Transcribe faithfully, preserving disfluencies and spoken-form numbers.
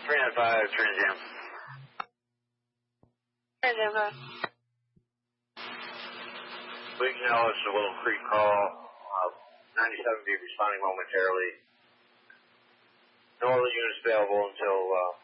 three nine five, Transjam. Transjam, go. Wignell, it's a Willow Creek call. Uh, ninety-seven B responding momentarily. No other units available until uh,